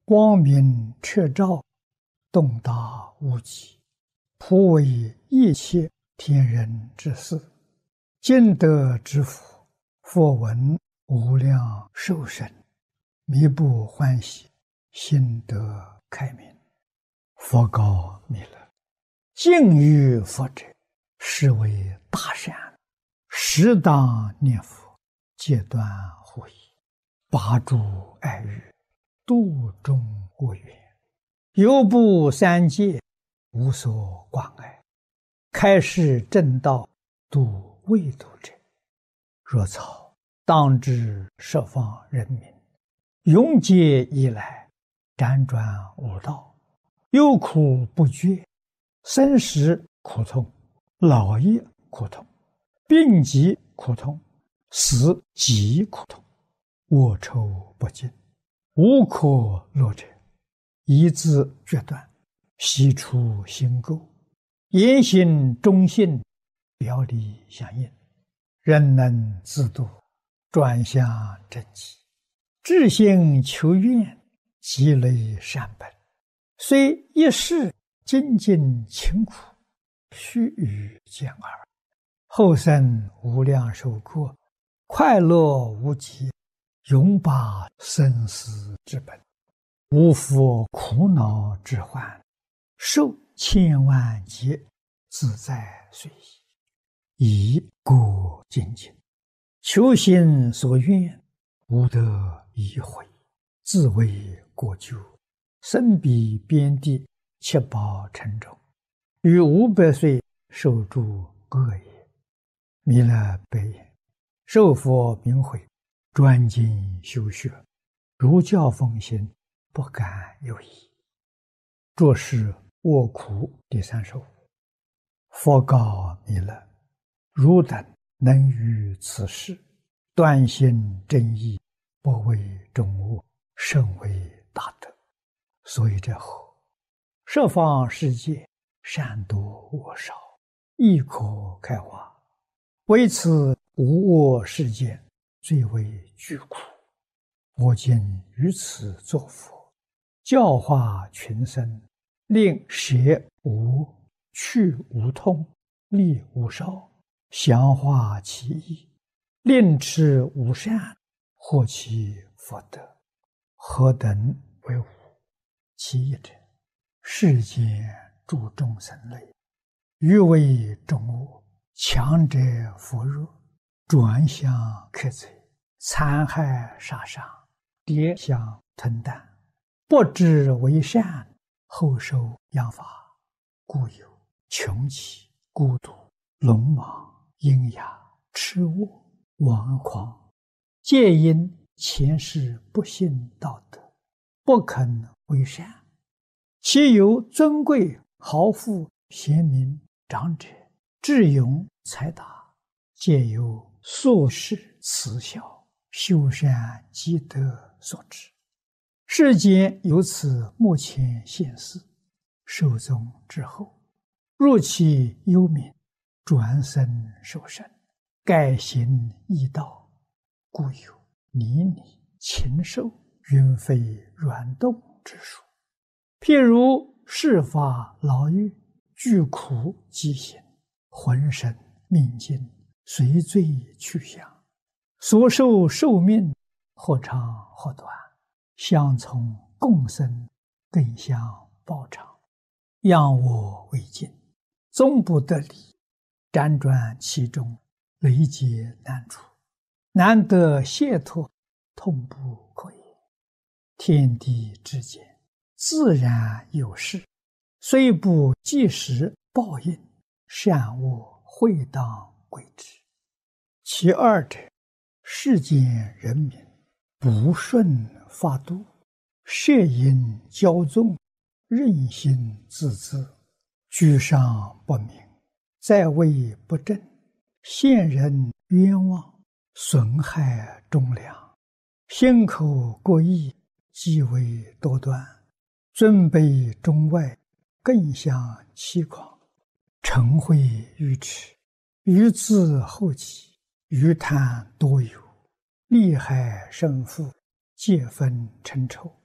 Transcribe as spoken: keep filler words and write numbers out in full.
光明彻照，洞达无极，普为一切天人之事。尽得之福，佛闻无量寿生，弥不欢喜，心得开明。佛告弥勒：敬于佛者，是为大善，适当念佛，戒断护疑，拔诸爱欲，度众恶缘，犹不三界，无所挂碍，开示正道，度未度者。若草当知十方人民，永劫以来，辗转无道，忧苦不绝，生死苦痛，老业苦痛，病疾苦痛，死极苦痛，卧愁不尽，无可乐者，一字决断，悉出心垢，言行忠信，表里相应，人能自度，转向正极，至心求愿，积累善本，虽一世精进勤苦，须臾见耳，后生无量寿过，快乐无极，永拔生死之本，无复苦恼之患，受千万劫，自在随意，以故精进，求心所愿，无得已悔，自为过咎，身彼边地，七宝沉重，于五百岁受诸恶业。弥勒白言：受佛明慧，专精修学，如教奉行，不敢有疑。作是卧苦第三首。佛告弥勒：汝等能于此事，断心正义，不为众恶，甚为大德。所以者后，十方世界，善多恶少，亦可开化。为此无我世间，最为具苦。我今于此作佛，教化群生，令舍无、去无痛，利无少，详化其意，令持无善，获其福德。何等为无？其一者，世间诸众生类，欲为众恶，强者扶弱，转向克贼，残害杀伤，跌相吞啖，不知为善，后受殃罚，故有穷奇、孤独、鲁莽、阴哑、痴卧、顽狂，皆因前世不信道德，不肯为善。其有尊贵、豪富、贤明、长者、智勇、才达，皆由宿世慈孝、修善积德所致。世间由此目前现世，寿终之后，入其幽冥，转生受生，改行异道，故有泥泞、禽兽、云飞软动之术。譬如世法牢狱，具苦疾行，浑身命尽，随罪去向，所受寿命或长或短，相从共生，更相报偿，仰我为镜，终不得离，辗转其中，累劫难除，难得解脱，痛不可言。天地之间，自然有事，虽不即时报应，善恶会当归之。其二者，世间人民不顺法度，摄引骄纵，任性自恣，居上不明，在位不正，陷人冤枉，损害忠良，心口过意，极为多端，尊卑中外，更相欺诳，嗔恚愚痴，愚自后己，愚贪多有，利害生父，皆分嗔仇，